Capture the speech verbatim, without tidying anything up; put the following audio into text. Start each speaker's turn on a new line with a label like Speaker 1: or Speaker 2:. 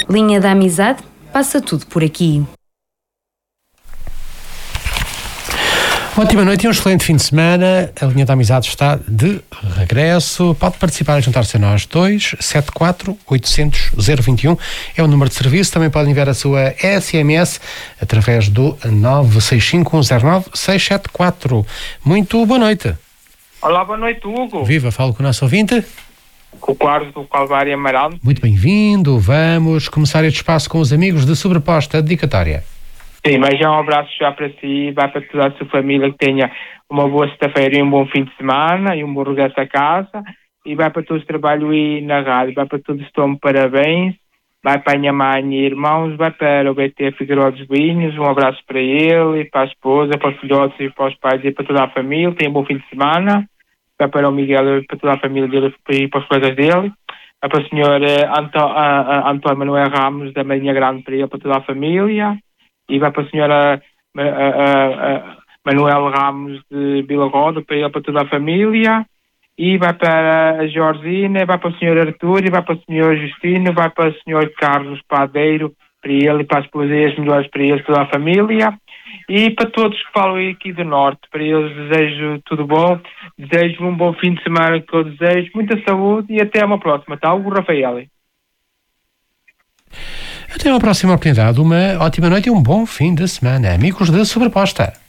Speaker 1: Linha da Amizade, passa tudo por aqui.
Speaker 2: Ótima noite e um excelente fim de semana. A Linha da Amizade está de regresso. Pode participar e juntar-se a nós. dois sete quatro oito zero zero zero dois um é o número de serviço. Também pode enviar a sua S M S através do nove seis cinco um zero nove seis sete quatro. Muito boa noite.
Speaker 3: Olá, boa noite, Hugo.
Speaker 2: Viva, falo com o nosso ouvinte.
Speaker 3: Com o Carlos do Calvário Amarante.
Speaker 2: Muito bem-vindo. Vamos começar este espaço com os amigos de Sobreposta Dedicatória.
Speaker 3: Sim, mas já um abraço já para si, vai para toda a sua família, que tenha uma boa sexta-feira e um bom fim de semana e um bom regresso a casa, e vai para todos os trabalhos aí na rádio, vai para todos os tomos parabéns, vai para a minha mãe e irmãos, vai para o B T Figueiredo dos Vinhos, um abraço para ele, para a esposa, para os filhotes e para os pais e para toda a família, tenha um bom fim de semana, vai para o Miguel e para toda a família dele e para os colegas dele, vai para o senhor Antó, António Manuel Ramos da Marinha Grande para ele, para toda a família, e vai para a senhora a, a, a Manuel Ramos de Vila Roda, para ele, para toda a família, e vai para a Georgina, vai para o senhor Artur, e vai para o senhor Justino, vai para o senhor Carlos Padeiro, para ele e para as esposas e as melhores para eles, toda a família, e para todos que falam aqui do Norte, para eles desejo tudo bom, desejo um bom fim de semana que eu desejo, muita saúde e até uma próxima, tá? O Rafael.
Speaker 2: Até uma próxima oportunidade, uma ótima noite e um bom fim de semana. Amigos de Sobreposta.